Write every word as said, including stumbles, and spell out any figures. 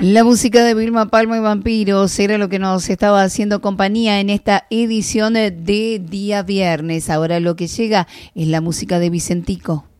La música de Vilma Palma y Vampiros era lo que nos estaba haciendo compañía en esta edición de Día Viernes. Ahora lo que llega es la música de Vicentico.